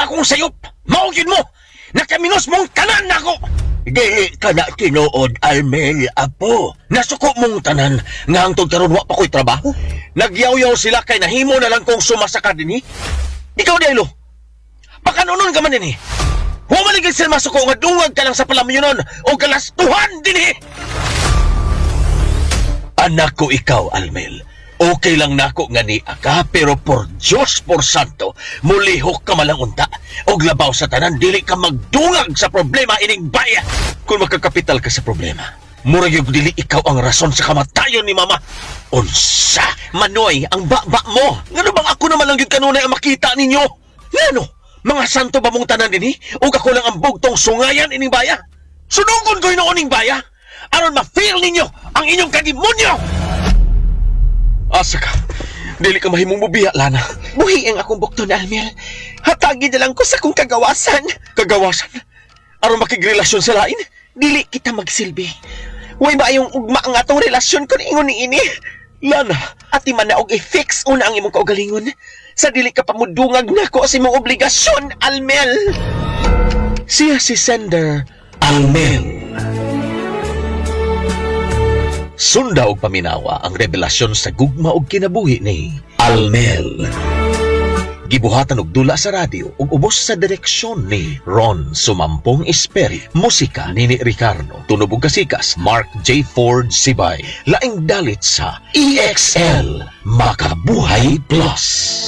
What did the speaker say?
akong sayop. Maugin mo. Nakaminos mong tanan nako. Dili ka na tinuod, Almel, apo. Nasuko mong tanan nga hangtod karon wa pa ko'y trabaho. Nagyaw-yaw sila kay nahimo na lang kong sumasaka dinhi. Ikaw, Delo. Pakanunon ka man dinhi. Humaligid sila masuko nga dungag ka lang sa palamyonon o kalastuhan dinhi. Anak ko ikaw, Almel. Okay lang nako nga ni ka, pero por Diyos, por Santo, mulihok ka malang unta. Og labaw sa tanan, dili ka magdungag sa problema ining baya. Kung magkakapital ka sa problema, murag yung dili ikaw ang rason sa kamatayon ni Mama. Unsa? Manoy, ang baba mo. Ngano bang ako naman lang yung kanunay ang makita ninyo? Ngano? Mga santo ba mong tanan din o ako lang ang bugtong sungayan ining baya? Sunugon ko yung ining baya aron ma-feel ninyo ang inyong kadimonyo! Asa ka? Dili ka mahimong mubiya, Lana. Buhi ang akong bukton, Almel. Hatagi na lang ko sa kong kagawasan. Kagawasan? Aron makigrelasyon sa lain? Dili kita magsilbi. Huwag ba yung ugma ang atong relasyon ko ingon ni ini? Lana, Ati man na og i-fix una ang imong kaugalingon. Sa dili ka pamudungag na ko sa imong obligasyon, Almel. siya si Sender Almel. Sunda og paminawa ang revelasyon sa gugma og kinabuhi ni Almel. Gibuhatan og dula sa radyo ug ubos sa direksyon ni Ron Sumampong Esperi. Musika ni Ricardo. Tunog ug kasikas Mark J. Ford Sibay. Laing dalit sa EXL Makabuhay Plus.